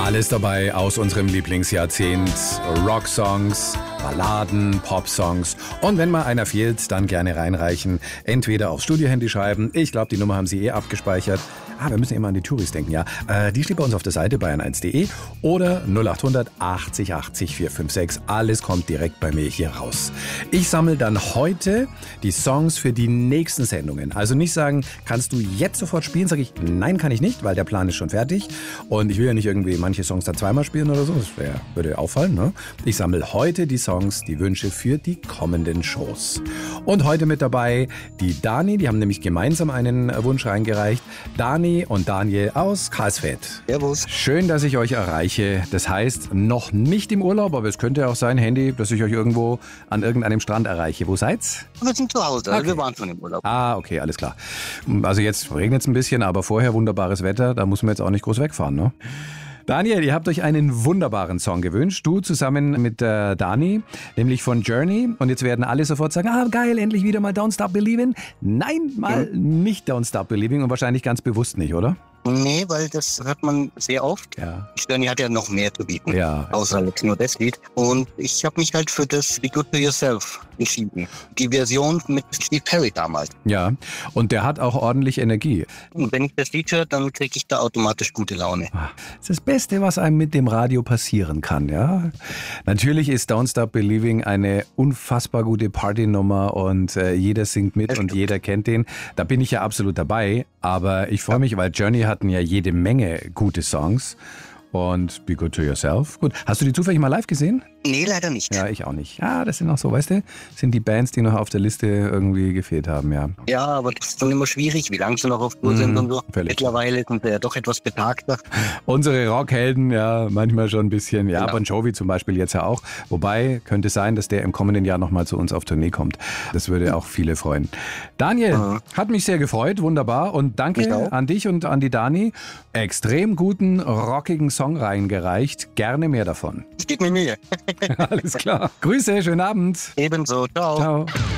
Alles dabei aus unserem Lieblingsjahrzehnt. Rocksongs, Balladen, Popsongs. Und wenn mal einer fehlt, dann gerne reinreichen. Entweder aufs Studiohandy schreiben. Ich glaube, die Nummer haben Sie abgespeichert. Wir müssen immer an die Touris denken, ja. Die steht bei uns auf der Seite bayern1.de oder 0800 80 80 456. Alles kommt direkt bei mir hier raus. Ich sammle dann heute die Songs für die nächsten Sendungen. Also nicht sagen, kannst du jetzt sofort spielen? Sage ich, nein, kann ich nicht, weil der Plan ist schon fertig. Und ich will ja nicht irgendwie manche Songs dann zweimal spielen oder so. Das würde auffallen, ne? Ich sammle heute die Songs, die Wünsche für die kommenden Shows. Und heute mit dabei die Dani, die haben nämlich gemeinsam einen Wunsch reingereicht. Dani und Daniel aus Karlsfeld. Servus. Schön, dass ich euch erreiche. Das heißt, noch nicht im Urlaub, aber es könnte auch sein, Handy, dass ich euch irgendwo an irgendeinem Strand erreiche. Wo seid's? Wir sind zu Hause, Okay. wir waren schon im Urlaub. Okay, alles klar. Also jetzt regnet es ein bisschen, aber vorher wunderbares Wetter, da muss man jetzt auch nicht groß wegfahren, ne? Daniel, ihr habt euch einen wunderbaren Song gewünscht, du zusammen mit Dani, nämlich von Journey. Und jetzt werden alle sofort sagen, geil, endlich wieder mal Don't Stop Believing. Nein, mal nicht Don't Stop Believing und wahrscheinlich ganz bewusst nicht, oder? Nee, weil das hört man sehr oft. Ja. Journey hat ja noch mehr zu bieten, Ja. außer jetzt nur das Lied. Und ich habe mich halt für das Be Good To Yourself entschieden. Die Version mit Steve Perry damals. Ja, und der hat auch ordentlich Energie. Und wenn ich das Lied höre, dann kriege ich da automatisch gute Laune. Das ist das Beste, was einem mit dem Radio passieren kann, ja. Natürlich ist Don't Stop Believing eine unfassbar gute Partynummer und jeder singt mit und jeder kennt den. Da bin ich ja absolut dabei, aber ich freue mich, weil Journey hatten ja jede Menge gute Songs und Be Good To Yourself. Gut, hast du die zufällig mal live gesehen? Nee, leider nicht. Ja, ich auch nicht. Ja, das sind auch so, weißt du, sind die Bands, die noch auf der Liste irgendwie gefehlt haben, ja. Ja, aber das ist dann immer schwierig, wie lange sie noch auf Tour sind und so. völlig. Mittlerweile sind sie ja doch etwas betagter. Unsere Rockhelden, ja, manchmal schon ein bisschen. Ja, Genau. Bon Jovi zum Beispiel jetzt ja auch. Wobei, könnte sein, dass der im kommenden Jahr nochmal zu uns auf Tournee kommt. Das würde auch viele freuen. Daniel, hat mich sehr gefreut, wunderbar. Und danke an dich und an die Dani. Extrem guten, rockigen Song reingereicht. Gerne mehr davon. Es gibt mir Mühe. Alles klar. Grüße, schönen Abend. Ebenso, ciao. Ciao.